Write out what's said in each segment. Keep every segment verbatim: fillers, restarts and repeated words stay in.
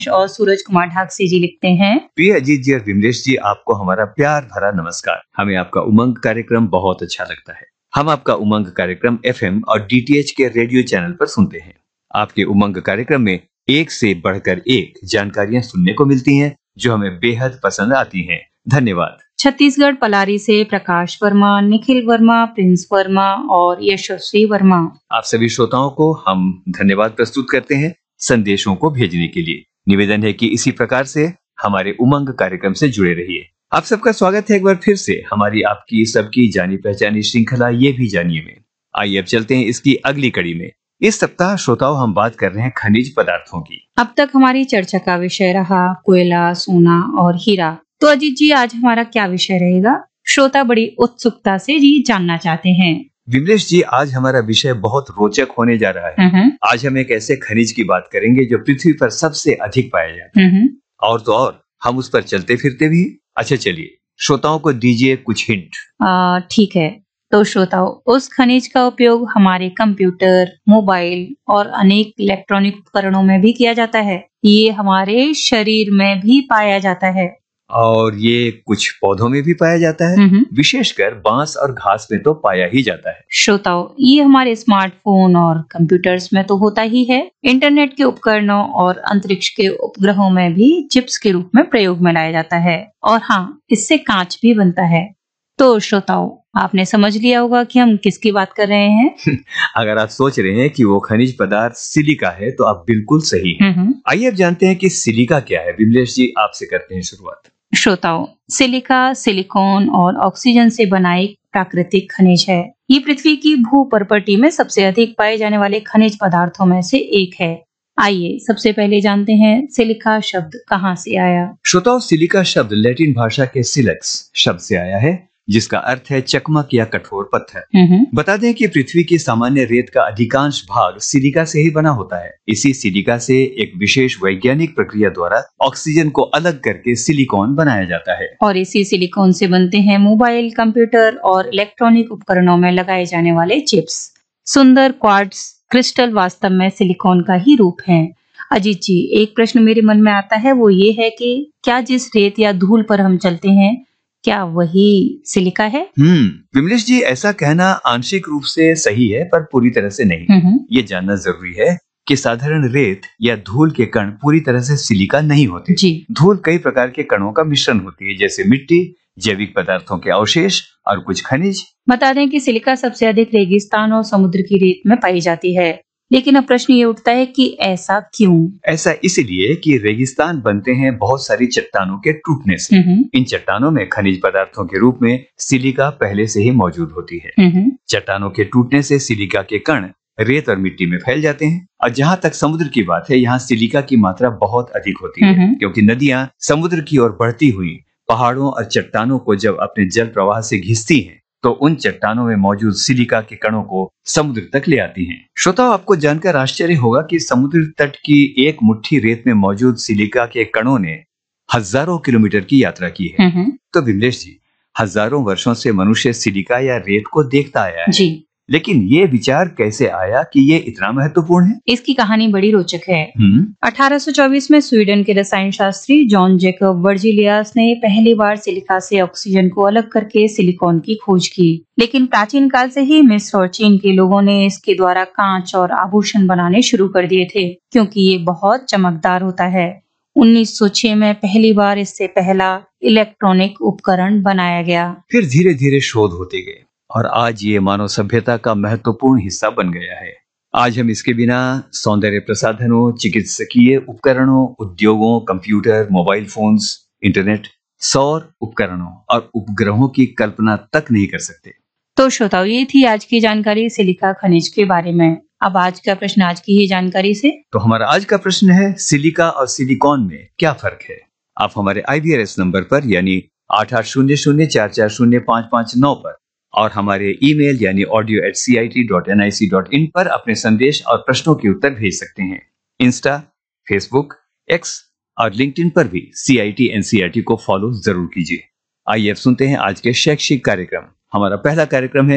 और सूरज कुमार ढाकसी जी लिखते हैं, प्रिय अजीत जी और विमलेश जी, आपको हमारा प्यार भरा नमस्कार। हमें आपका उमंग कार्यक्रम बहुत अच्छा लगता है। हम आपका उमंग कार्यक्रम एफएम और डीटीएच के रेडियो चैनल पर सुनते हैं। आपके उमंग कार्यक्रम में एक से बढ़कर एक जानकारियां सुनने को मिलती हैं जो हमें बेहद पसंद आती हैं। धन्यवाद। छत्तीसगढ़ पलारी से प्रकाश वर्मा, निखिल वर्मा, प्रिंस वर्मा और यशस्वी वर्मा। आप सभी श्रोताओं को हम धन्यवाद प्रस्तुत करते हैं संदेशों को भेजने के लिए। निवेदन है कि इसी प्रकार से हमारे उमंग कार्यक्रम से जुड़े रहिए। आप सबका स्वागत है एक बार फिर से हमारी आपकी सबकी जानी पहचानी श्रृंखला ये भी जानिए में। आइए अब चलते हैं इसकी अगली कड़ी में। इस सप्ताह श्रोताओं हम बात कर रहे हैं खनिज पदार्थों की। अब तक हमारी चर्चा का विषय रहा कोयला, सोना और हीरा। तो अजीत जी, आज हमारा क्या विषय रहेगा? श्रोता बड़ी उत्सुकता से जी जानना चाहते हैं। विमलेश जी, आज हमारा विषय बहुत रोचक होने जा रहा है। आज हम एक ऐसे खनिज की बात करेंगे जो पृथ्वी पर सबसे अधिक पाया जाता है, और तो और हम उस पर चलते फिरते भी। अच्छा चलिए, श्रोताओं को दीजिए कुछ हिंट। ठीक है, तो श्रोताओं, उस खनिज का उपयोग हमारे कंप्यूटर, मोबाइल और अनेक इलेक्ट्रॉनिक उपकरणों में भी किया जाता है। ये हमारे शरीर में भी पाया जाता है और ये कुछ पौधों में भी पाया जाता है, विशेषकर बांस और घास में तो पाया ही जाता है। श्रोताओं, ये हमारे स्मार्टफोन और कंप्यूटर्स में तो होता ही है। इंटरनेट के उपकरणों और अंतरिक्ष के उपग्रहों में भी चिप्स के रूप में प्रयोग में लाया जाता है। और हाँ, इससे कांच भी बनता है। तो श्रोताओं, आपने समझ लिया होगा कि हम किसकी बात कर रहे हैं। अगर आप सोच रहे हैं कि वो खनिज पदार्थ सिलिका है तो आप बिल्कुल सही हैं। आइए अब जानते हैं कि सिलिका क्या है। विमलेश जी, आपसे करते हैं शुरुआत। श्रोताओं, सिलिका सिलिकॉन और ऑक्सीजन से बना एक प्राकृतिक खनिज है। ये पृथ्वी की भूपर्पटी में सबसे अधिक पाए जाने वाले खनिज पदार्थों में से एक है। आइए सबसे पहले जानते हैं सिलिका शब्द कहाँ से आया। श्रोताओं, सिलिका शब्द लैटिन भाषा के सिलेक्स शब्द से आया है, जिसका अर्थ है चकमक या कठोर पत्थर। बता दें कि पृथ्वी की सामान्य रेत का अधिकांश भाग सिलिका से ही बना होता है। इसी सिलिका से एक विशेष वैज्ञानिक प्रक्रिया द्वारा ऑक्सीजन को अलग करके सिलिकॉन बनाया जाता है। और इसी सिलिकॉन से बनते हैं मोबाइल, कंप्यूटर और इलेक्ट्रॉनिक उपकरणों में लगाए जाने वाले चिप्स। सुंदर क्वार्ट्ज क्रिस्टल वास्तव में सिलिकॉन का ही रूप है। अजीत जी, एक प्रश्न मेरे मन में आता है, वो ये है कि क्या जिस रेत या धूल पर हम चलते हैं, क्या वही सिलिका है? हम्म विमलेश जी, ऐसा कहना आंशिक रूप से सही है, पर पूरी तरह से नहीं। ये जानना जरूरी है कि साधारण रेत या धूल के कण पूरी तरह से सिलिका नहीं होते। जी। धूल कई प्रकार के कणों का मिश्रण होती है, जैसे मिट्टी, जैविक पदार्थों के अवशेष और कुछ खनिज। बता दें कि सिलिका सबसे अधिक रेगिस्तान और समुद्र की रेत में पाई जाती है। लेकिन अब प्रश्न ये उठता है कि ऐसा क्यों? ऐसा इसलिए कि रेगिस्तान बनते हैं बहुत सारी चट्टानों के टूटने से। इन चट्टानों में खनिज पदार्थों के रूप में सिलिका पहले से ही मौजूद होती है। चट्टानों के टूटने से सिलिका के कण रेत और मिट्टी में फैल जाते हैं। और जहाँ तक समुद्र की बात है, यहाँ सिलिका की मात्रा बहुत अधिक होती है, क्योंकि नदियाँ समुद्र की ओर बढ़ती हुई पहाड़ों और चट्टानों को जब अपने जल प्रवाह से घिसती हैं, तो उन चट्टानों में मौजूद सिलिका के कणों को समुद्र तक ले आती हैं। श्रोताओं, आपको जानकर आश्चर्य होगा कि समुद्र तट की एक मुट्ठी रेत में मौजूद सिलिका के कणों ने हजारों किलोमीटर की यात्रा की है। तो विमलेश जी, हजारों वर्षों से मनुष्य सिलिका या रेत को देखता आया है। जी। लेकिन ये विचार कैसे आया कि ये इतना महत्वपूर्ण है? इसकी कहानी बड़ी रोचक है। अठारह सौ चौबीस में स्वीडन के रसायन शास्त्री जॉन जैकब वर्जिलियास ने पहली बार सिलिका से ऑक्सीजन को अलग करके सिलिकॉन की खोज की। लेकिन प्राचीन काल से ही मिस्र और चीन के लोगों ने इसके द्वारा कांच और आभूषण बनाने शुरू कर दिए थे, क्योंकि ये बहुत चमकदार होता है। उन्नीस सौ छह में पहली बार इससे पहला इलेक्ट्रॉनिक उपकरण बनाया गया। फिर धीरे धीरे शोध होते गए और आज ये मानव सभ्यता का महत्वपूर्ण हिस्सा बन गया है। आज हम इसके बिना सौंदर्य प्रसाधनों, चिकित्सकीय उपकरणों, उद्योगों, कंप्यूटर, मोबाइल फोन्स, इंटरनेट, सौर उपकरणों और उपग्रहों की कल्पना तक नहीं कर सकते। तो श्रोताओं, ये थी आज की जानकारी सिलिका खनिज के बारे में। अब आज का प्रश्न आज की ही जानकारी से। तो हमारा आज का प्रश्न है, सिलिका और सिलिकॉन में क्या फर्क है? आप हमारे आई बी आर एस नंबर पर यानी आठ आठ शून्य शून्य चार चार शून्य पाँच पाँच नौ पर और हमारे ईमेल यानी audio eight C I T dot N I C dot in पर अपने संदेश और प्रश्नों के उत्तर भेज सकते हैं। इंस्टा, फेसबुक, एक्स और लिंक्डइन पर भी सी I T N C R T को फॉलो जरूर कीजिए। आइए अब सुनते हैं आज के शैक्षिक कार्यक्रम। हमारा पहला कार्यक्रम है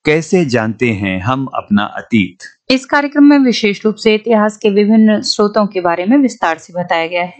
कैसे जानते हैं हम अपना अतीत? इस कार्यक्रम में विशेष रूप से इतिहास के विभिन्न स्रोतों के बारे में विस्तार से बताया गया है।